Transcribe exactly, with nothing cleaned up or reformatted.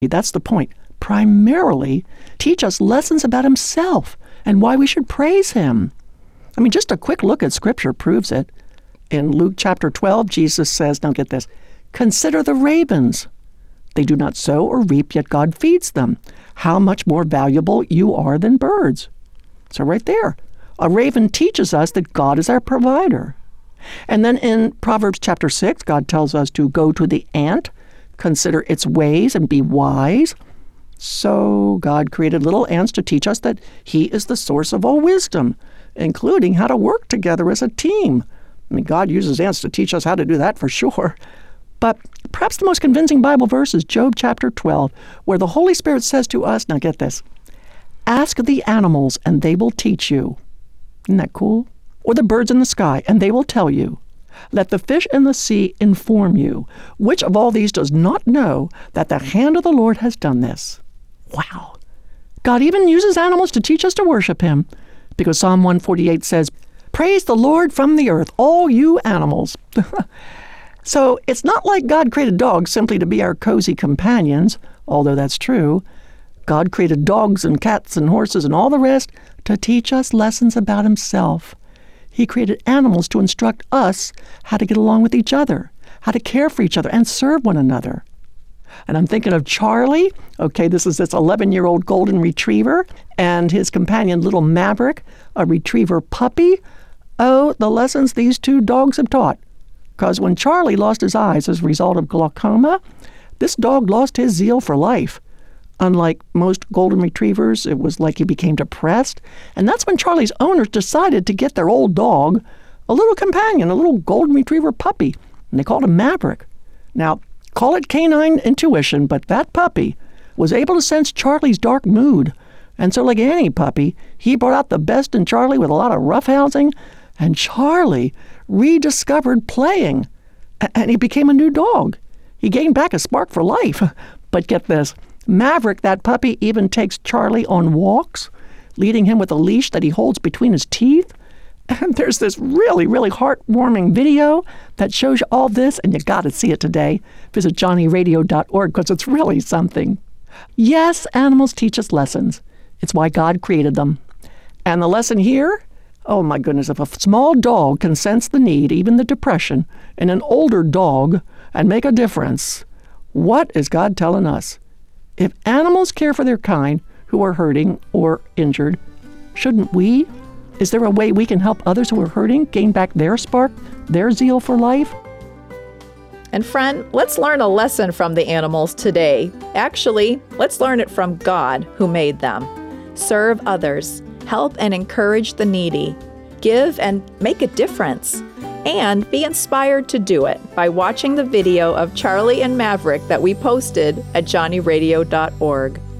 That's the point. Primarily, teach us lessons about himself and why we should praise him. I mean, just a quick look at Scripture proves it. In Luke chapter twelve, Jesus says, now get this, consider the ravens. They do not sow or reap, yet God feeds them. How much more valuable you are than birds. So right there, a raven teaches us that God is our provider. And then in Proverbs chapter six, God tells us to go to the ant, consider its ways, and be wise. So God created little ants to teach us that he is the source of all wisdom, including how to work together as a team. I mean, God uses ants to teach us how to do that for sure. But perhaps the most convincing Bible verse is Job chapter twelve, where the Holy Spirit says to us, now get this, ask the animals and they will teach you. Isn't that cool? Or the birds in the sky and they will tell you. Let the fish in the sea inform you. Which of all these does not know that the hand of the Lord has done this? Wow. God even uses animals to teach us to worship him, because Psalm one forty-eight says, praise the Lord from the earth, all you animals. So it's not like God created dogs simply to be our cozy companions, although that's true. God created dogs and cats and horses and all the rest to teach us lessons about himself. He created animals to instruct us how to get along with each other, how to care for each other and serve one another. And I'm thinking of Charlie. Okay, this is this eleven-year-old golden retriever and his companion, little Maverick, a retriever puppy. Oh, the lessons these two dogs have taught. Because when Charlie lost his eyes as a result of glaucoma, this dog lost his zeal for life. Unlike most golden retrievers, it was like he became depressed. And that's when Charlie's owners decided to get their old dog a little companion, a little golden retriever puppy. And they called him Maverick. Now, call it canine intuition, but that puppy was able to sense Charlie's dark mood. And so like any puppy, he brought out the best in Charlie with a lot of roughhousing. And Charlie rediscovered playing, and he became a new dog. He gained back a spark for life. But get this, Maverick, that puppy, even takes Charlie on walks, leading him with a leash that he holds between his teeth. And there's this really, really heartwarming video that shows you all this, and you got to see it today. Visit johnny radio dot org because it's really something. Yes, animals teach us lessons. It's why God created them. And the lesson here, oh my goodness, if a small dog can sense the need, even the depression, in an older dog and make a difference, what is God telling us? If animals care for their kind who are hurting or injured, shouldn't we? Is there a way we can help others who are hurting gain back their spark, their zeal for life? And friend, let's learn a lesson from the animals today. Actually, let's learn it from God who made them. Serve others. Help and encourage the needy. Give and make a difference. And be inspired to do it by watching the video of Charlie and Maverick that we posted at johnny radio dot org.